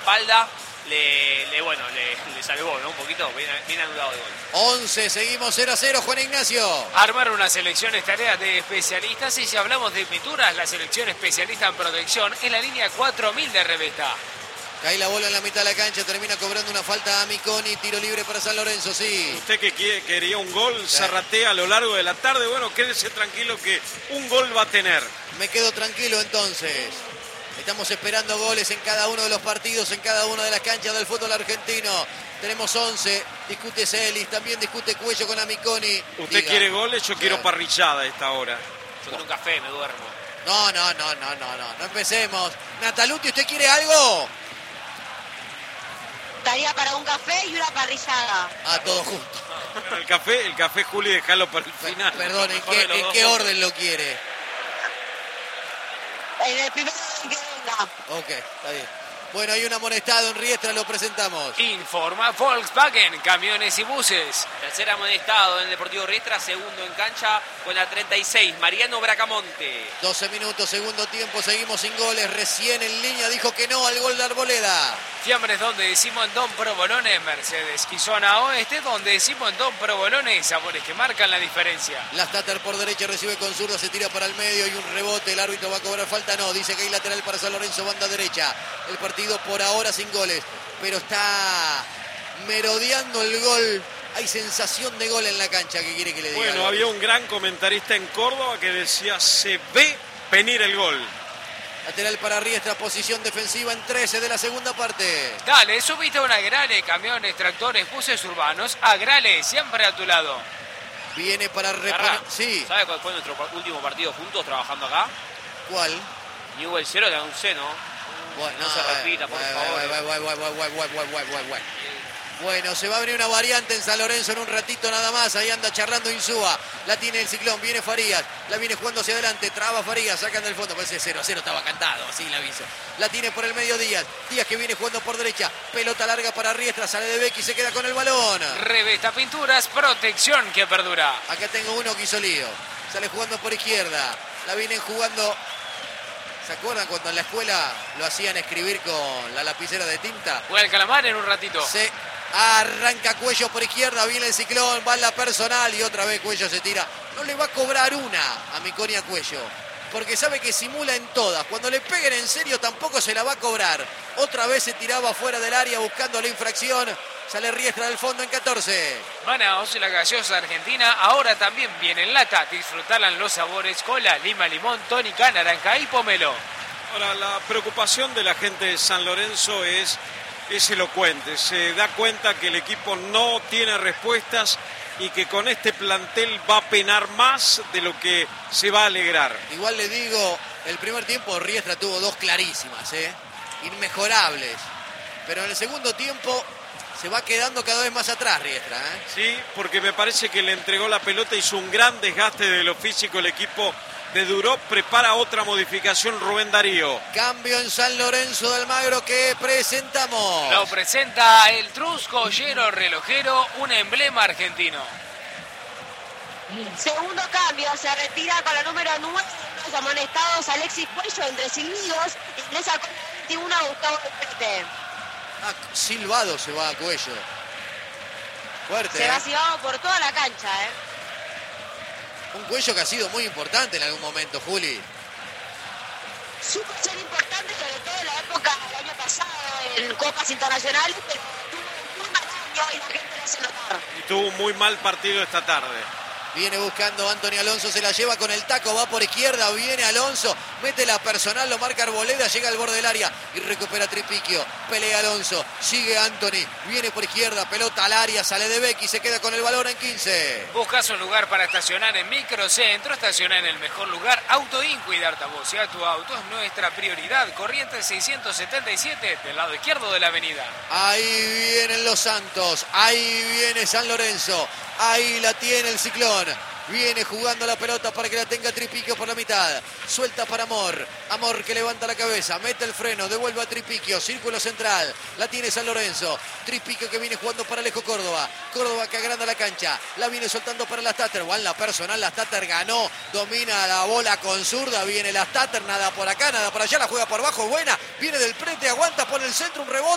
espalda le salvó, ¿no? Un poquito, bien anulado de gol. 11, seguimos 0-0, Juan Ignacio. Armar una selección es tarea de especialistas y si hablamos de pinturas, la selección especialista en protección es la línea 4000 de Revesta. Cae la bola en la mitad de la cancha, termina cobrando una falta a Miconi, tiro libre para San Lorenzo, sí. Usted que quería un gol, Zarratea a lo largo de la tarde, bueno, quédese tranquilo que un gol va a tener. Me quedo tranquilo entonces. Estamos esperando goles en cada uno de los partidos, en cada una de las canchas del fútbol argentino. Tenemos 11, discute Celis, también discute Cuello con Amiconi. ¿Usted quiere goles? Yo quiero parrillada a esta hora. Yo quiero un café, me duermo. No empecemos. Nataluti, ¿usted quiere algo? Estaría para un café y una parrillada. Ah, todo junto. Bueno, el café, Juli, déjalo para el final. Perdón, ¿en qué orden lo quiere? En el primer orden que venga. Ok, está bien. Bueno, hay un amonestado en Riestra, lo presentamos. Informa Volkswagen, camiones y buses. Tercer amonestado en el Deportivo Riestra, segundo en cancha con la 36, Mariano Bracamonte. 12 minutos, segundo tiempo, seguimos sin goles. Recién en línea dijo que no al gol de Arboleda. Fiambres donde decimos en Don Provolone, Mercedes y zona oeste donde decimos en Don Provolone, sabores que marcan la diferencia. Lastater por derecha recibe con zurda, se tira para el medio y un rebote. El árbitro va a cobrar falta, no, dice que hay lateral para San Lorenzo, banda derecha. El partido por ahora sin goles, pero está merodeando el gol. Hay sensación de gol en la cancha, ¿qué quiere que le diga? Bueno, había un gran comentarista en Córdoba que decía, se ve venir el gol. Lateral para Riestra, posición defensiva en 13 de la segunda parte. Dale, subiste a una Agrale, camiones, tractores, buses urbanos. Agrale, siempre a tu lado. Viene para reponer. Sí. ¿Sabe cuál fue nuestro último partido juntos trabajando acá? ¿Cuál? Newell 0 de un C, ¿no? Bueno, no se repita, por favor. Bueno, se va a venir una variante en San Lorenzo en un ratito nada más. Ahí anda charlando Insúa. La tiene el Ciclón, viene Farías. La viene jugando hacia adelante, traba Farías, sacan del fondo. Parece 0-0, estaba cantado, así la aviso. La tiene por el medio Díaz. Díaz que viene jugando por derecha. Pelota larga para Riestra, sale de Becky y se queda con el balón. Revesta Pinturas, protección que perdura. Acá tengo uno que hizo lío. Sale jugando por izquierda. La vienen jugando... ¿Se acuerdan cuando en la escuela lo hacían escribir con la lapicera de tinta? Juega el calamar en un ratito. Se arranca Cuello por izquierda, viene el Ciclón, va en la personal y otra vez Cuello se tira. No le va a cobrar una a Miconi a Cuello, porque sabe que simula en todas. Cuando le peguen en serio tampoco se la va a cobrar. Otra vez se tiraba fuera del área buscando la infracción. Sale Riestra del fondo en 14. Manaos, la gaseosa argentina, ahora también viene en lata. Disfrutarán los sabores cola, lima, limón, tónica, naranja y pomelo. Ahora, la preocupación de la gente de San Lorenzo es elocuente. Se da cuenta que el equipo no tiene respuestas y que con este plantel va a penar más de lo que se va a alegrar. Igual le digo, el primer tiempo Riestra tuvo dos clarísimas, inmejorables. Pero en el segundo tiempo... se va quedando cada vez más atrás Riestra. Sí, porque me parece que le entregó la pelota, hizo un gran desgaste de lo físico el equipo de Duró. Prepara otra modificación Rubén Darío. Cambio en San Lorenzo de Almagro que presentamos. Lo presenta el Trusco Joyero Relojero, un emblema argentino. Segundo cambio, se retira con la número 9, los amonestados Alexis Cuello entre silbidos, ingresa con la 21 Gustavo Pete. Silbado se va a Cuello. Fuerte. Se va silbado por toda la cancha, Un Cuello que ha sido muy importante en algún momento, Juli. Supo ser importante, sobre todo en la época del año pasado, en Copas Internacionales, pero tuvo un muy mal año y la gente lo hace notar. Y tuvo un muy mal partido esta tarde. Viene buscando Anthony Alonso, se la lleva con el taco, va por izquierda, viene Alonso, mete la personal, lo marca Arboleda, llega al borde del área y recupera Tripiquio. Pelea Alonso, sigue Anthony, viene por izquierda, pelota al área, sale de Becky, se queda con el balón en 15. Buscas un lugar para estacionar en Microcentro, estaciona en el mejor lugar, Autoinco y darte a vos y a tu auto es nuestra prioridad. Corrientes 677 del lado izquierdo de la avenida. Ahí vienen los Santos, ahí viene San Lorenzo, ahí la tiene el Ciclón. Viene jugando la pelota para que la tenga Tripiquio por la mitad. Suelta para Amor. Amor que levanta la cabeza, mete el freno, devuelve a Tripiquio. Círculo central. La tiene San Lorenzo. Tripiquio que viene jugando para Alejo Córdoba. Córdoba que agranda la cancha. La viene soltando para Lastater. Juan la personal. Lastater ganó. Domina la bola con zurda. Viene Lastater. Nada por acá, nada por allá. La juega por abajo. Buena. Viene del frente. Aguanta por el centro. Un rebote.